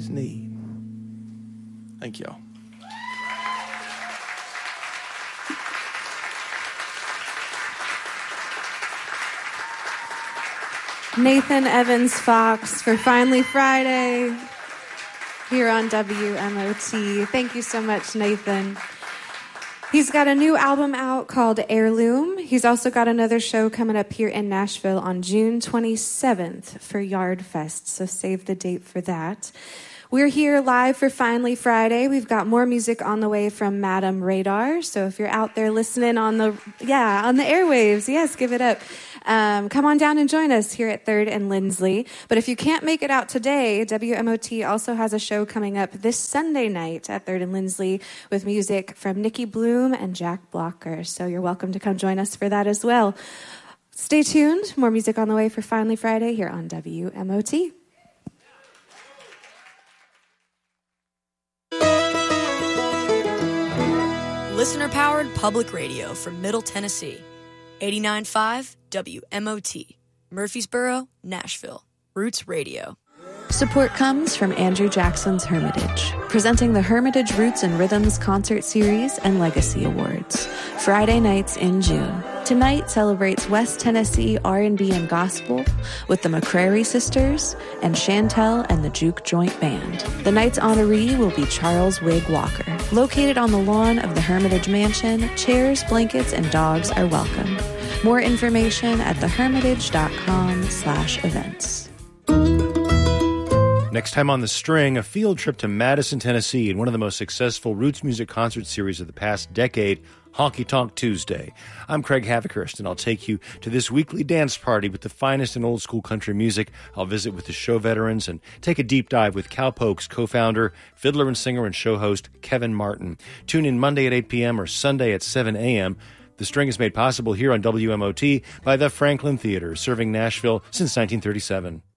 his need. Thank y'all. Nathan Evans Fox for Finally Friday here on WMOT. Thank you so much, Nathan. He's got a new album out called Heirloom. He's also got another show coming up here in Nashville on June 27th for Yard Fest, so save the date for that. We're here live for Finally Friday. We've got more music on the way from Madam Radar, so if you're out there listening on the airwaves, yes, give it up. Come on down and join us here at 3rd and Lindsley. But if you can't make it out today, WMOT also has a show coming up this Sunday night at 3rd and Lindsley with music from Nikki Bloom and Jack Blocker. So you're welcome to come join us for that as well. Stay tuned. More music on the way for Finally Friday here on WMOT. Listener-powered public radio from Middle Tennessee. 89.5 WMOT, Murfreesboro, Nashville, Roots Radio. Support comes from Andrew Jackson's Hermitage, presenting the Hermitage Roots and Rhythms Concert Series and Legacy Awards, Friday nights in June. Tonight celebrates West Tennessee R&B and Gospel with the McCrary Sisters and Chantel and the Juke Joint Band. The night's honoree will be Charles Wig Walker. Located on the lawn of the Hermitage Mansion, chairs, blankets, and dogs are welcome. More information at thehermitage.com/events. Next time on The String, a field trip to Madison, Tennessee, in one of the most successful roots music concert series of the past decade, Honky Tonk Tuesday. I'm Craig Havikhurst, and I'll take you to this weekly dance party with the finest in old school country music. I'll visit with the show veterans and take a deep dive with Cowpokes co-founder, fiddler and singer and show host Kevin Martin. Tune in Monday at 8 p.m. or Sunday at 7 a.m. The String is made possible here on WMOT by the Franklin Theater, serving Nashville since 1937.